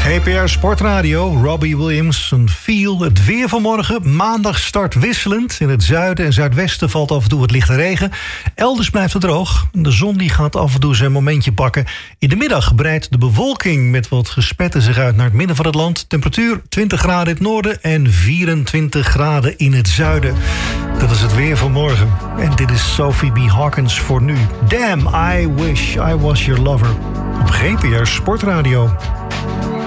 GPR Sportradio, Robbie Williams, een Feel. Het weer van morgen, maandag start wisselend. In het zuiden en zuidwesten valt af en toe wat lichte regen. Elders blijft het droog. De zon die gaat af en toe zijn momentje pakken. In de middag breidt de bewolking met wat gespetten zich uit naar het midden van het land. Temperatuur 20 graden in het noorden en 24 graden in het zuiden. Dat is het weer van morgen. En dit is Sophie B. Hawkins voor nu. Damn, I wish I was your lover. Op GPR Sportradio.